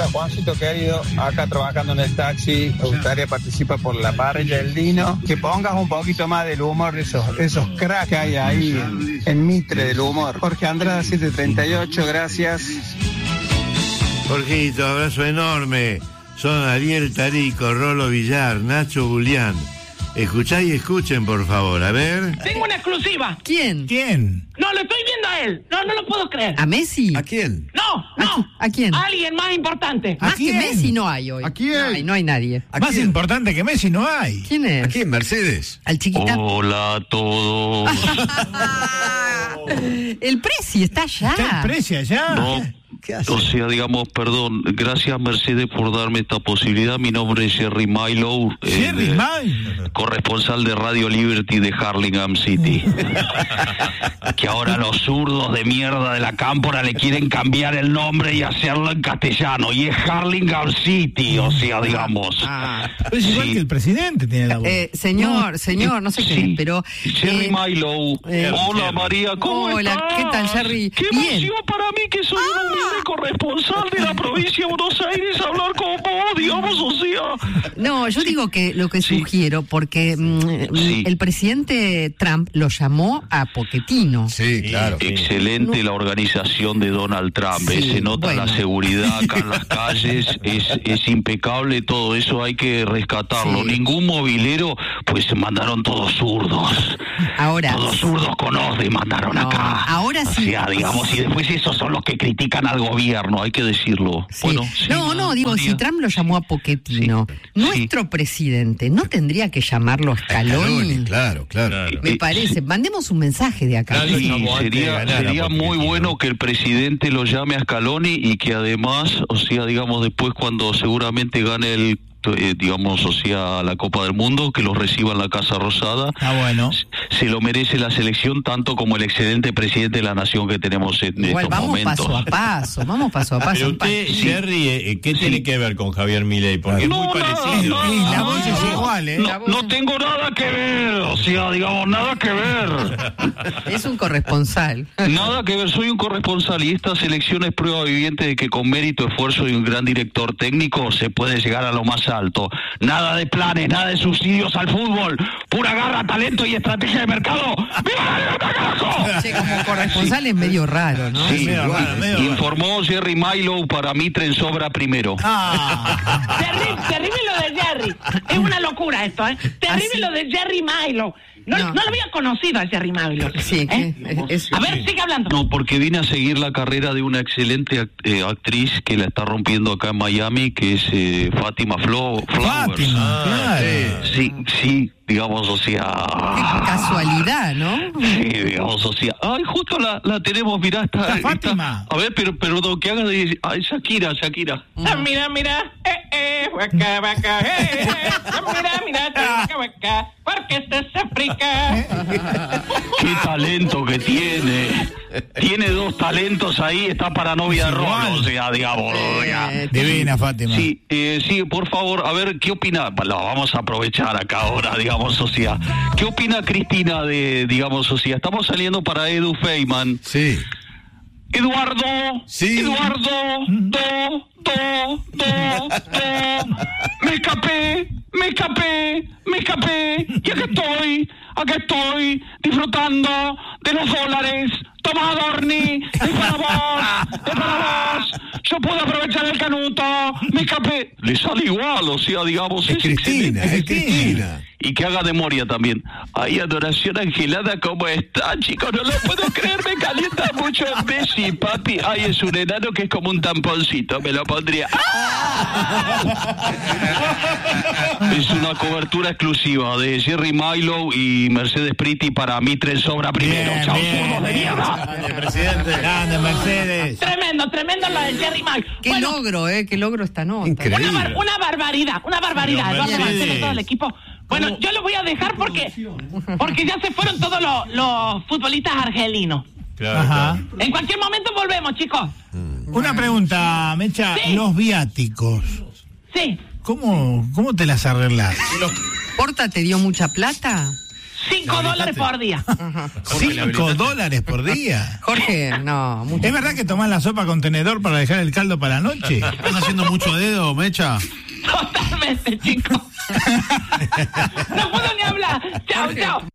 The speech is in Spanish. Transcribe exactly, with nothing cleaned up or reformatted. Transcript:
Hola, Juancito querido, acá trabajando en el taxi, me gustaría participar por la parrilla del Dino, que pongas un poquito más del humor de esos, esos cracks que hay ahí en, en Mitre del humor. Jorge Andrada, siete treinta y ocho, gracias. Jorgito, abrazo enorme. Son Ariel Tarico, Rolo Villar, Nacho Julián. Escuchá y escuchen, por favor, a ver. Tengo una exclusiva. ¿Quién? ¿Quién? No, lo estoy viendo a él. No, no lo puedo creer. ¿A Messi? ¿A quién? No, no. ¿A quién? A alguien más importante. Más quién? que Messi no hay hoy. ¿A quién? No hay, no hay nadie. Más quién? importante que Messi no hay. ¿Quién es? ¿A quién? ¿Mercedes? Al chiquita. Hola a todos. El Presi está allá. ¿Está el precio allá? No, ¿Qué hace? o sea, digamos, perdón, gracias Mercedes por darme esta posibilidad. Mi nombre es Jerry Milo, eh, Jerry de- Milo. corresponsal de Radio Liberty de Hurlingham City. Que ahora los zurdos de mierda de la cámpora le quieren cambiar el nombre y hacerlo en castellano. Y es Hurlingham City, o sea, digamos. Ah. Pero es igual Sí. que el presidente tiene la voz. Eh, señor, señor, no sé qué, Sí. pero... Jerry eh, Milo. eh, Hola María, ¿cómo Hola, estás? ¿qué tal, Jerry? Qué Bien. emoción para mí que soy un humilde corresponsal de la provincia de Buenos Aires hablar con vos, digamos, o sea. No, yo digo que lo que Sí. sugiero, porque mm, Sí. el presidente Trump lo llamó a Pochettino. Sí, claro. Excelente la organización de Donald Trump, Sí, eh, se nota bueno. la seguridad acá en las calles, es, es impecable todo eso, hay que rescatarlo. Sí. Ningún movilero, pues se mandaron todos zurdos. Ahora, Todos zurdos con orden mandaron No, acá. ahora O sí. sea, digamos, y después esos son los que critican al gobierno, hay que decirlo. sí. Bueno, sí, no, no, digo, María. si Trump lo llamó a Pochettino, Sí. nuestro presidente no tendría que llamarlo a Scaloni. Scaloni, claro, claro. Me Eh, parece, mandemos un mensaje de acá. Sí, no, antes de sería, ganar a sería Pochettino. muy bueno que el presidente lo llame a Scaloni y que además, o sea, digamos, después cuando seguramente gane el, eh, digamos, o sea, la Copa del Mundo, que lo reciba en la Casa Rosada. Ah, bueno. Se lo merece la selección tanto como el excelente presidente de la nación que tenemos en Igual estos vamos momentos. paso a paso, vamos paso a paso. Pero usted, Sí. Jerry, eh, ¿qué tiene que ver con Javier Milei? Porque es No, muy nada, parecido. nada, Y la nada, voz es nada. igual, ¿eh? No, no tengo nada que ver, o sea, digamos, nada que ver. Es un corresponsal. Nada que ver, soy un corresponsal y esta selección es prueba viviente de que con mérito, esfuerzo y un gran director técnico se puede llegar a lo más alto. Nada de planes, nada de subsidios al fútbol, pura garra, talento y estrategia de mercado. ¡Viva la libertad, carajo! Che, como corresponsal es medio raro, ¿no? Sí, medio raro, medio raro. informó Jerry Milo para Mitre en sobra primero. Ah, Terrible, terrible lo de Jerry. Es una locura esto, ¿eh? Terrible ¿Ah, sí? lo de Jerry Milo. No, No. no. lo había conocido a Jerry Milo. Sí, ¿eh? que es- A ver, sigue hablando. No, porque vine a seguir la carrera de una excelente act- eh, actriz que la está rompiendo acá en Miami, que es eh, Fátima Flo Flowers. Fátima, claro. Sí, sí, digamos, o Qué sea... casualidad, ¿no? Sí, digamos, o sea... Ay, justo la, la tenemos, mirá, está... ¿Está está- Fátima? a ver, pero perdón, que haga de... Ay, Shakira, Shakira. Ah, mira, mira, eh, eh, huaca, vaca, eh, eh, ah, mira, mira, vaca, vaca, porque este es África. Qué talento que tiene. Tiene dos talentos ahí, está para novia de Es igual. Rolo, o sea, digamos. o sea. Eh, Divina, Fátima. Sí, eh, sí, por favor, a ver, ¿qué opina? La vamos a aprovechar acá ahora, digamos, o sea. ¿Qué opina Cristina de, digamos, o sea? Estamos saliendo para Edu Feynman. Sí. Eduardo, Sí. Eduardo, do, do, do, do. Me escapé, me escapé, me escapé. Y acá estoy, acá estoy, disfrutando de los dólares. Toma, Adorni, es para vos, es para vos. Yo puedo aprovechar el canuto, me escapé. Le sale igual, o sea, digamos. Es Cristina, excelente. es Cristina. Y que haga de Moria también. Ay, adoración angelada, ¿cómo está, chicos? No lo puedo creer, me calienta mucho el Messi, papi. Ay, es un enano que es como un tamponcito, me lo pondría. Es una cobertura exclusiva de Jerry Milo y Mercedes Priti para Mitre en sobra primero. Bien, Chao, bien, zurdos de bien. mierda. Grande, presidente. Grande, Mercedes. Tremendo, tremendo lo de Jerry Milo. Qué Bueno, logro, ¿eh? Qué logro esta nota. Increíble. una, bar- una barbaridad, una barbaridad. Pero, Eduardo Mercedes, Marcelo y todo el equipo. Bueno, yo lo voy a dejar porque porque ya se fueron todos los, los futbolistas argelinos. Claro, Ajá. claro. En cualquier momento volvemos, chicos. Una pregunta, Mecha. Sí. Los viáticos, Sí. ¿cómo, cómo te las arreglás? ¿Porta te dio mucha plata? Cinco dólares por día. Cinco dólares por día. Jorge, no. Mucho. ¿Es verdad que tomás la sopa con tenedor para dejar el caldo para la noche? ¿Estás haciendo mucho dedo, Mecha? Totalmente, chicos. No puedo ni hablar. Chao, chao.